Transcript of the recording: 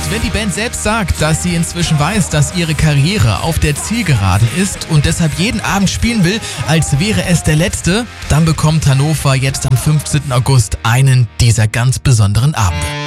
wenn die Band selbst sagt, dass sie inzwischen weiß, dass ihre Karriere auf der Zielgeraden ist und deshalb jeden Abend spielen will, als wäre es der letzte, dann bekommt Hannover jetzt am 15. August einen dieser ganz besonderen Abende.